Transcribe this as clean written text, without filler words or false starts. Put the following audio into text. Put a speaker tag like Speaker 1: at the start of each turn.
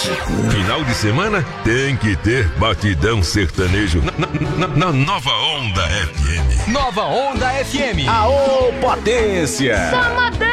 Speaker 1: Final de semana tem que ter batidão sertanejo na Nova Onda FM.
Speaker 2: Nova Onda FM.
Speaker 3: Aô, potência!
Speaker 4: Só modão.